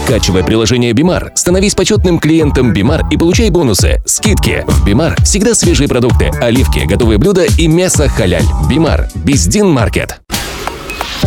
Скачивай приложение Бимар, становись почетным клиентом Бимар и получай бонусы, скидки. В Бимар всегда свежие продукты, оливки, готовые блюда и мясо халяль. Бимар. Биздин Маркет.